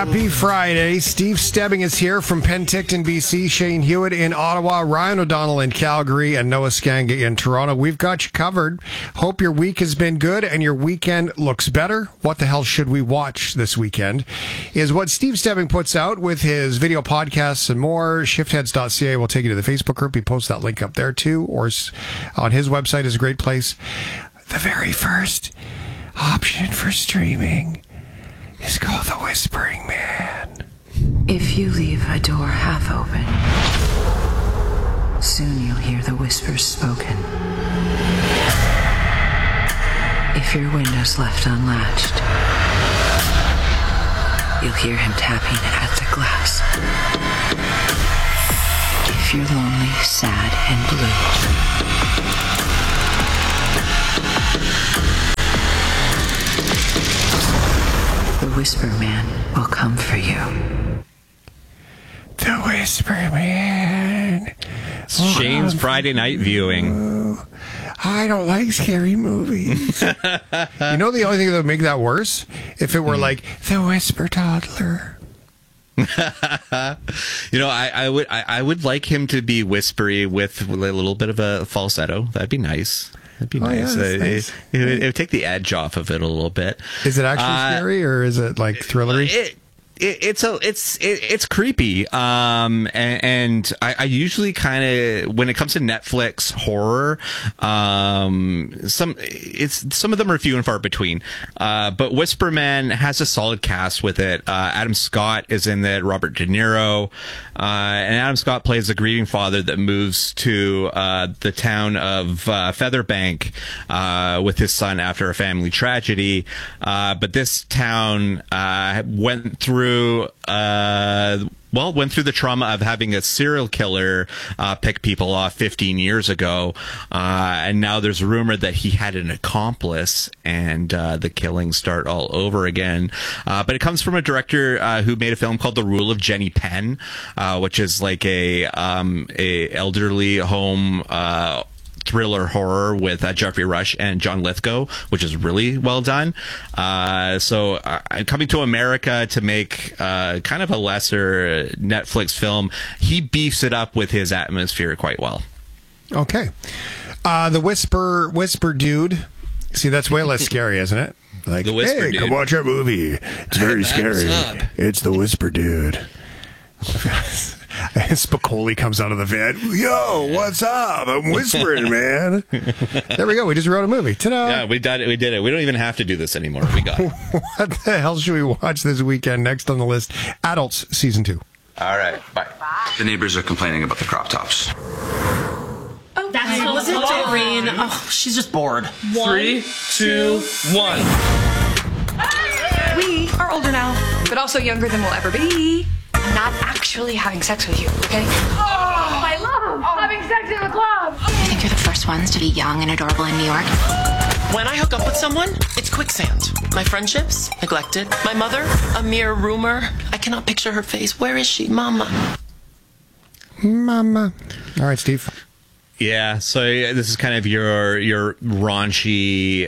Happy Friday. Steve Stebbing is here from Penticton, BC. Shane Hewitt in Ottawa. Ryan O'Donnell in Calgary. And Noah Skanga in Toronto. We've got you covered. Hope your week has been good and your weekend looks better. What the hell should we watch this weekend is what Steve Stebbing puts out with his video podcasts and more. Shiftheads.ca will take you to the Facebook group. He posts that link up there too. Or on his website is a great place. The very first option for streaming is called The Whispering Man. If you leave a door half open, soon you'll hear the whispers spoken. If your window's left unlatched, you'll hear him tapping at the glass. If you're lonely, sad, and blue, the Whisper Man will come for you. The Whisper Man. Shane's Friday night viewing. I don't like scary movies. You know the only thing that would make that worse? If it were like The Whisper Toddler. You know, I would like him to be whispery with a little bit of a falsetto. That'd be nice. That'd be nice. Yeah, nice. It would take the edge off of it a little bit. Is it actually scary or is it like thrillery? It's creepy. And I usually kind of, when it comes to Netflix horror, some of them are few and far between. But Whisper Man has a solid cast with it. Adam Scott is in it, Robert De Niro. And Adam Scott plays a grieving father that moves to the town of Featherbank with his son after a family tragedy. But this town went through the trauma of having a serial killer pick people off 15 years ago, and now there's a rumor that he had an accomplice, and the killings start all over again. But it comes from a director who made a film called The Rule of Jenny Penn, which is like a elderly home thriller horror with Jeffrey Rush and John Lithgow, which is really well done. So coming to America to make kind of a lesser Netflix film, he beefs it up with his atmosphere quite well. Okay. The Whisper Dude. See, that's way less scary, isn't it? Like, The Whisper Dude. Come watch our movie. It's very scary. It's The Whisper Dude. Spicoli comes out of the van. Yo, what's up? I'm whispering, man. There we go. We just wrote a movie. Ta-da. Yeah, we did it. We don't even have to do this anymore. We got it. What the hell should we watch this weekend? Next on the list, Adults Season 2. All right, bye. The neighbors are complaining about the crop tops. Oh, that's so was it Doreen? Oh, she's just bored. 3, 2, 1. We are older now, but also younger than we'll ever be. I'm not actually having sex with you, okay? Oh, I love having sex in the club. I think you're the first ones to be young and adorable in New York. When I hook up with someone, it's quicksand. My friendships, neglected. My mother, a mere rumor. I cannot picture her face. Where is she? Mama. Mama. All right, Steve. Yeah, so this is kind of your raunchy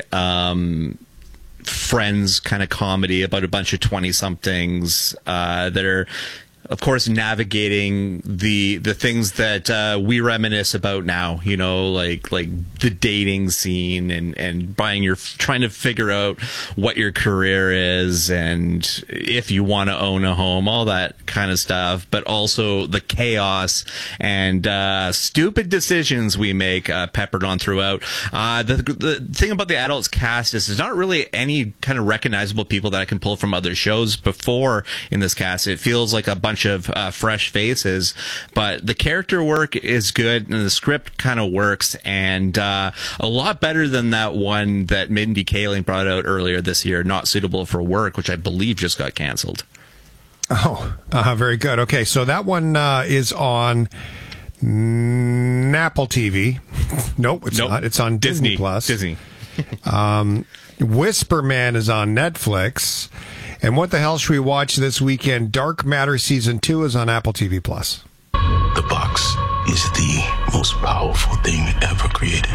Friends kind of comedy about a bunch of 20-somethings that are, of course, navigating the things that we reminisce about now, you know, like the dating scene and trying to figure out what your career is and if you want to own a home, all that kind of stuff, but also the chaos and stupid decisions we make peppered on throughout. The thing about the Adults cast is there's not really any kind of recognizable people that I can pull from other shows before in this cast. It feels like a bunch of fresh faces, but the character work is good and the script kind of works, and a lot better than that one that Mindy Kaling brought out earlier this year, Not Suitable for Work, which I believe just got canceled. Oh, very good. Okay, so that one is on Apple TV. Nope, it's not. It's on Disney Plus. Disney. Whisper Man is on Netflix. And what the hell should we watch this weekend? Dark Matter Season 2 is on Apple TV+. The box is the most powerful thing ever created.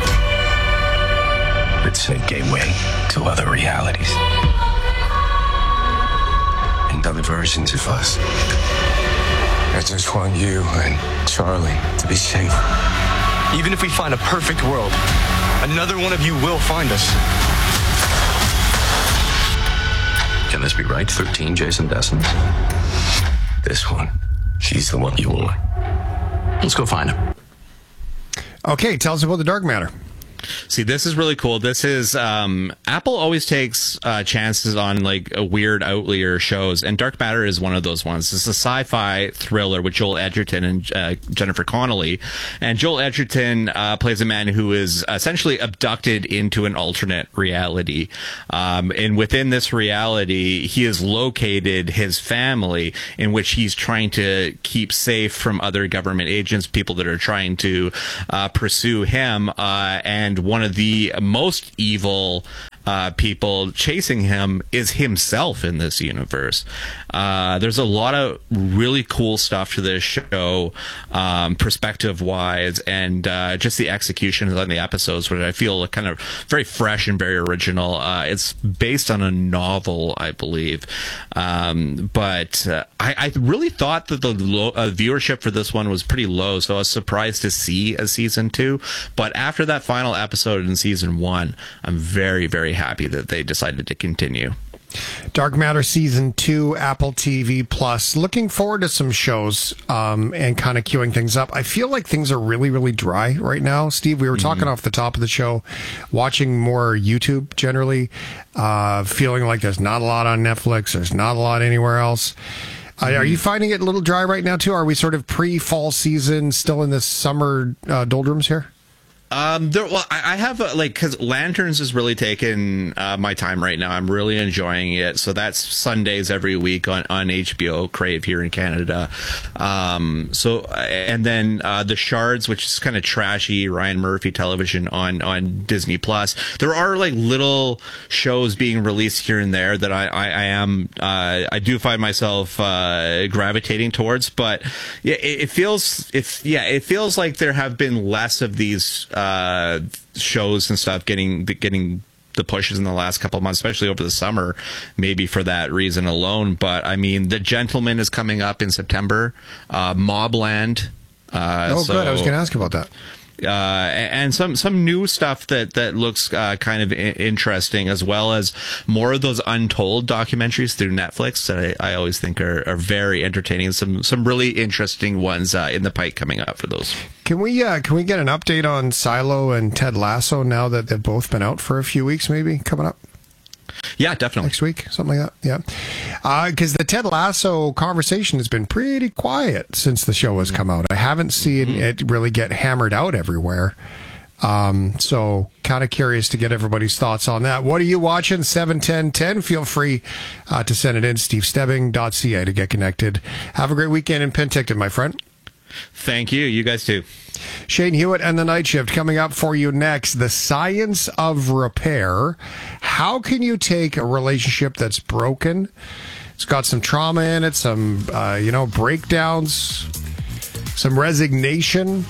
It's a gateway to other realities. And versions of us. I just want you and Charlie to be safe. Even if we find a perfect world, another one of you will find us. Can this be right? 13 Jason Dessens? This one. She's the one you want. Let's go find him. Okay, tell us about the Dark Matter. See, this is really cool. This is Apple always takes chances on like weird outlier shows, and Dark Matter is one of those ones. It's a sci-fi thriller with Joel Edgerton and Jennifer Connelly, and Joel Edgerton plays a man who is essentially abducted into an alternate reality, and within this reality, he has located his family, in which he's trying to keep safe from other government agents, people that are trying to pursue him, and one of the most evil people chasing him is himself in this universe. There's a lot of really cool stuff to this show, perspective-wise, and just the execution on the episodes, which I feel kind of very fresh and very original. It's based on a novel, I believe. But I really thought that the viewership for this one was pretty low, so I was surprised to see a season 2. But after that final episode in season 1, I'm very, very happy that they decided to continue. Dark Matter Season 2, Apple TV Plus. Looking forward to some shows and kind of queuing things up. I feel like things are really, really dry right now. Steve, we were talking off the top of the show, watching more YouTube generally, feeling like there's not a lot on Netflix, there's not a lot anywhere else. Are you finding it a little dry right now, too? Are we sort of pre-fall season, still in the summer doldrums here? I have because Lanterns has really taken my time right now. I'm really enjoying it. So that's Sundays every week on HBO Crave here in Canada. And then The Shards, which is kind of trashy Ryan Murphy television on Disney Plus. There are like little shows being released here and there that I do find myself gravitating towards. But yeah, it feels like there have been less of these shows and stuff getting the pushes in the last couple of months, especially over the summer, maybe for that reason alone. But I mean, The Gentleman is coming up in September. Mobland. Good. I was going to ask about that. And some new stuff that looks kind of interesting, as well as more of those untold documentaries through Netflix that I always think are very entertaining. Some really interesting ones in the pipe coming up for those. Can we get an update on Silo and Ted Lasso now that they've both been out for a few weeks, maybe coming up? Yeah, definitely. Next week, something like that. Yeah. Because the Ted Lasso conversation has been pretty quiet since the show has come out. I haven't seen it really get hammered out everywhere. So kind of curious to get everybody's thoughts on that. What are you watching? 71010. Feel free to send it in. SteveStebbing.ca to get connected. Have a great weekend in Penticton, my friend. Thank you. You guys too. Shane Hewitt and the Night Shift coming up for you next. The science of repair. How can you take a relationship that's broken? It's got some trauma in it, some, breakdowns, some resignation,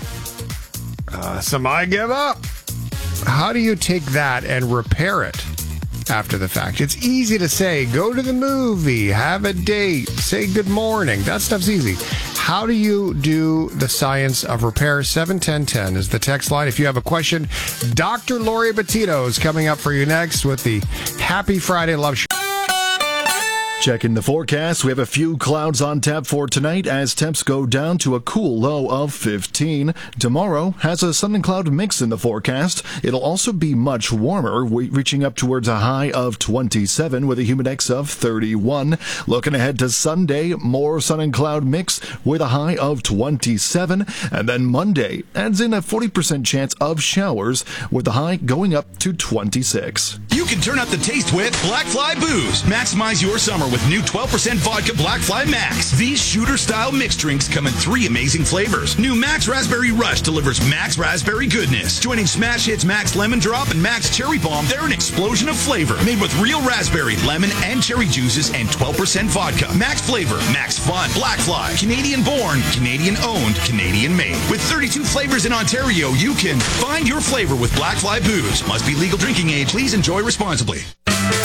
some I give up. How do you take that and repair it after the fact? It's easy to say, go to the movie, have a date, say good morning. That stuff's easy. How do you do the science of repair? 71010 is the text line. If you have a question, Dr. Lori Bettito is coming up for you next with the Happy Friday Love Show. Checking the forecast, we have a few clouds on tap for tonight as temps go down to a cool low of 15. Tomorrow has a sun and cloud mix in the forecast. It'll also be much warmer, reaching up towards a high of 27 with a humidex of 31. Looking ahead to Sunday, more sun and cloud mix with a high of 27. And then Monday adds in a 40% chance of showers with the high going up to 26. You can turn up the taste with Black Fly Booze. Maximize your summer with new 12% vodka Black Fly Max. These shooter-style mixed drinks come in 3 amazing flavors. New Max Raspberry Rush delivers Max Raspberry goodness. Joining Smash Hits Max Lemon Drop and Max Cherry Bomb, they're an explosion of flavor. Made with real raspberry, lemon, and cherry juices and 12% vodka. Max flavor, Max fun. Black Fly. Canadian born, Canadian owned, Canadian made. With 32 flavors in Ontario, you can find your flavor with Black Fly Booze. Must be legal drinking age. Please enjoy responsibly.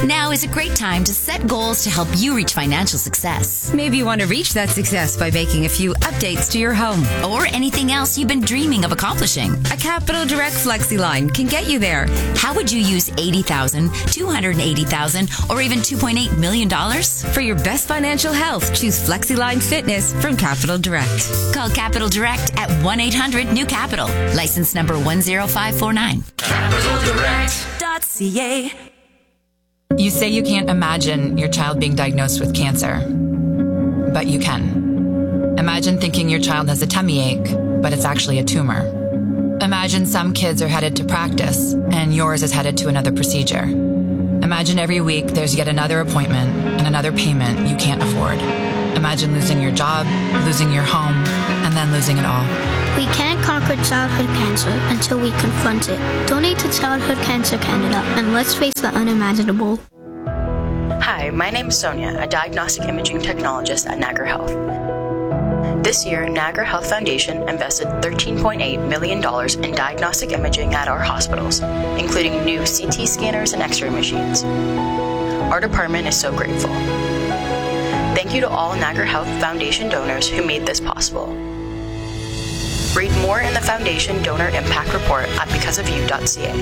Now is a great time to set goals to help you reach financial success. Maybe you want to reach that success by making a few updates to your home. Or anything else you've been dreaming of accomplishing. A Capital Direct FlexiLine can get you there. How would you use $80,000, $280,000, or even $2.8 million? For your best financial health, choose FlexiLine Fitness from Capital Direct. Call Capital Direct at 1-800-NEW-CAPITAL. License number 10549. CapitalDirect.ca. You say you can't imagine your child being diagnosed with cancer, but you can. Imagine thinking your child has a tummy ache, but it's actually a tumor. Imagine some kids are headed to practice, and yours is headed to another procedure. Imagine every week there's yet another appointment and another payment you can't afford. Imagine losing your job, losing your home, and then losing it all. We can't conquer childhood cancer until we confront it. Donate to Childhood Cancer Canada, and let's face the unimaginable. Hi, my name is Sonia, a diagnostic imaging technologist at Niagara Health. This year, Niagara Health Foundation invested $13.8 million in diagnostic imaging at our hospitals, including new CT scanners and X-ray machines. Our department is so grateful. Thank you to all Niagara Health Foundation donors who made this possible. Read more in the Foundation Donor Impact Report at becauseofyou.ca.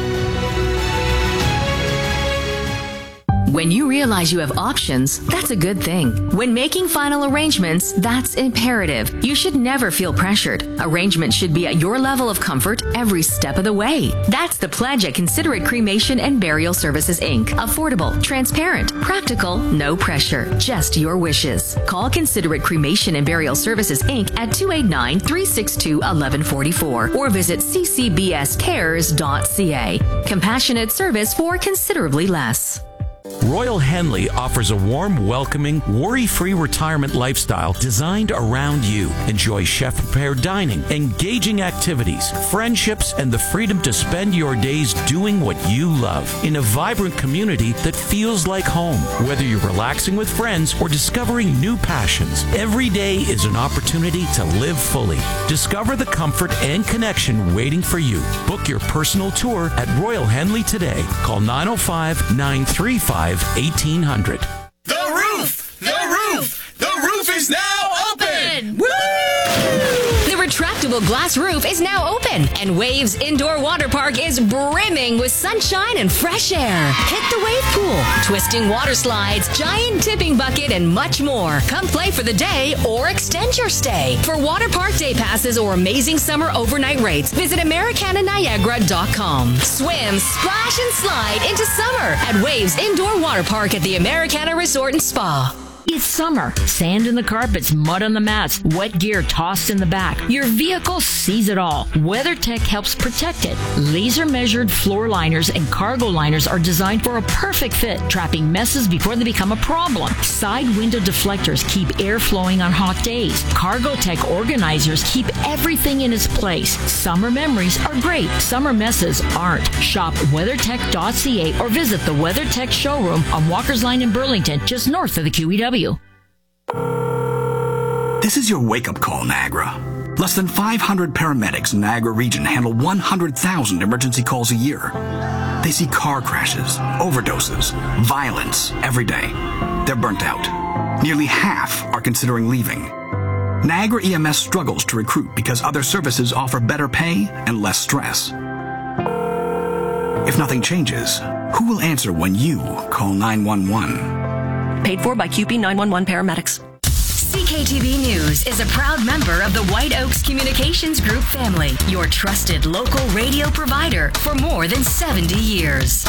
When you realize you have options, that's a good thing. When making final arrangements, that's imperative. You should never feel pressured. Arrangements should be at your level of comfort every step of the way. That's the pledge at Considerate Cremation and Burial Services, Inc. Affordable, transparent, practical, no pressure, just your wishes. Call Considerate Cremation and Burial Services, Inc. at 289-362-1144 or visit ccbscares.ca. Compassionate service for considerably less. Royal Henley offers a warm, welcoming, worry-free retirement lifestyle designed around you. Enjoy chef-prepared dining, engaging activities, friendships, and the freedom to spend your days doing what you love in a vibrant community that feels like home. Whether you're relaxing with friends or discovering new passions, every day is an opportunity to live fully. Discover the comfort and connection waiting for you. Book your personal tour at Royal Henley today. Call 905-935-1800. The roof! The roof! The roof is now open! Woo! The retractable glass roof is now open, and Waves Indoor Water Park is brimming with sunshine and fresh air. Hit the wave pool, twisting water slides, giant tipping bucket, and much more. Come play for the day or extend your stay. For water park day passes or amazing summer overnight rates, visit AmericanaNiagara.com. Swim, splash, and slide into summer at Waves Indoor Water Park at the Americana Resort and Spa. It's summer. Sand in the carpets, mud on the mats, wet gear tossed in the back. Your vehicle sees it all. WeatherTech helps protect it. Laser-measured floor liners and cargo liners are designed for a perfect fit, trapping messes before they become a problem. Side window deflectors keep air flowing on hot days. Cargotech organizers keep everything in its place. Summer memories are great. Summer messes aren't. Shop WeatherTech.ca or visit the WeatherTech showroom on Walker's Line in Burlington, just north of the QEW. This is your wake-up call, Niagara. Less than 500 paramedics in Niagara region handle 100,000 emergency calls a year. They see car crashes, overdoses, violence every day. They're burnt out. Nearly half are considering leaving. Niagara EMS struggles to recruit because other services offer better pay and less stress. If nothing changes, who will answer when you call 911? Paid for by QP 911 paramedics. CKTV News is a proud member of the White Oaks Communications Group family, your trusted local radio provider for more than 70 years.